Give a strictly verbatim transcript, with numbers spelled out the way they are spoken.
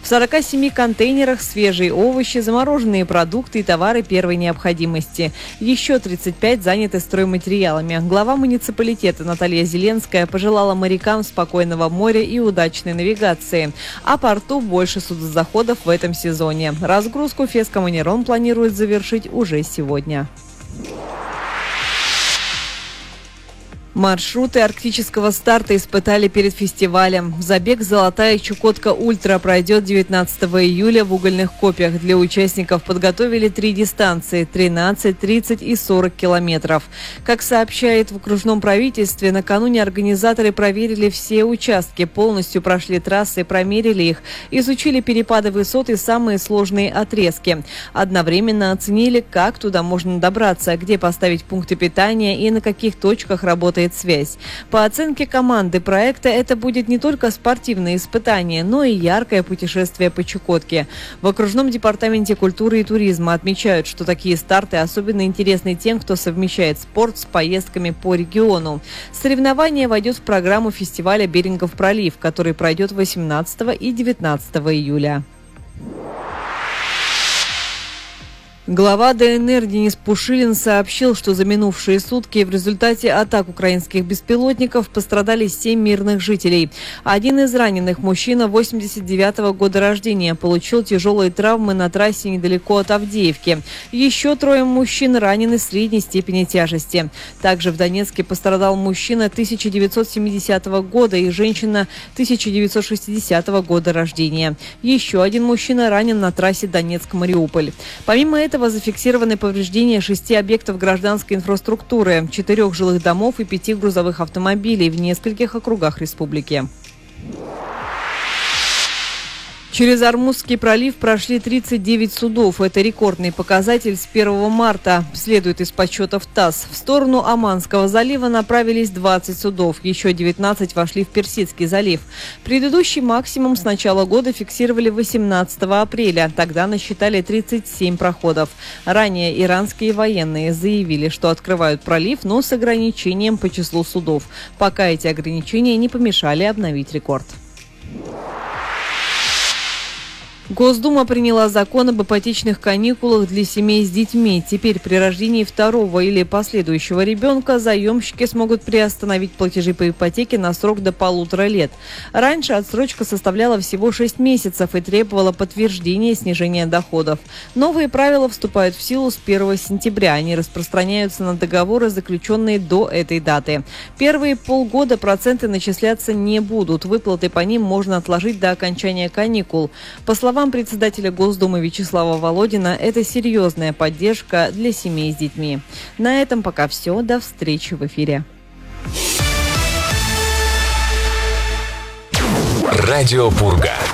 сорока семи контейнерах свежие овощи, замороженные продукты и товары первой необходимости. Еще тридцать пять заняты стройматериалами. Глава муниципалитета Наталья Зеленская пожелала морякам спокойного моря и удачной навигации. А порту больше судозаходов в этом сезоне. Разгрузку Фескоманерон планирует завершить уже сегодня. Маршруты арктического старта испытали перед фестивалем. Забег «Золотая Чукотка Ультра» пройдет девятнадцатого июля в Угольных Копьях. Для участников подготовили три дистанции – тринадцать, тридцать и сорок километров. Как сообщает в окружном правительстве, накануне организаторы проверили все участки, полностью прошли трассы, промерили их, изучили перепады высот и самые сложные отрезки. Одновременно оценили, как туда можно добраться, где поставить пункты питания и на каких точках работает связь. По оценке команды проекта, это будет не только спортивное испытание, но и яркое путешествие по Чукотке. В окружном департаменте культуры и туризма отмечают, что такие старты особенно интересны тем, кто совмещает спорт с поездками по региону. Соревнование войдет в программу фестиваля «Берингов пролив», который пройдет восемнадцатого и девятнадцатого июля. Глава ДНР Денис Пушилин сообщил, что за минувшие сутки в результате атак украинских беспилотников пострадали семь мирных жителей. Один из раненых, мужчина восемьдесят девятого года рождения, получил тяжелые травмы на трассе недалеко от Авдеевки. Еще трое мужчин ранены средней степени тяжести. Также в Донецке пострадал мужчина тысяча девятьсот семидесятого года и женщина тысяча девятьсот шестидесятого года рождения. Еще один мужчина ранен на трассе Донецк-Мариуполь. Помимо этого, зафиксированы повреждения шести объектов гражданской инфраструктуры, четырех жилых домов и пяти грузовых автомобилей в нескольких округах республики. Через Ормузский пролив прошли тридцать девять судов. Это рекордный показатель с первого марта, следует из подсчетов ТАСС. В сторону Оманского залива направились двадцать судов. Еще девятнадцать вошли в Персидский залив. Предыдущий максимум с начала года фиксировали восемнадцатого апреля. Тогда насчитали тридцать семь проходов. Ранее иранские военные заявили, что открывают пролив, но с ограничением по числу судов. Пока эти ограничения не помешали обновить рекорд. Госдума приняла закон об ипотечных каникулах для семей с детьми. Теперь при рождении второго или последующего ребенка заемщики смогут приостановить платежи по ипотеке на срок до полутора лет. Раньше отсрочка составляла всего шесть месяцев и требовала подтверждения снижения доходов. Новые правила вступают в силу с первого сентября. Они распространяются на договоры, заключенные до этой даты. Первые полгода проценты начисляться не будут. Выплаты по ним можно отложить до окончания каникул. По словам председателя Госдумы Вячеслава Володина, это серьезная поддержка для семей с детьми. На этом пока все. До встречи в эфире. Радио Пурга.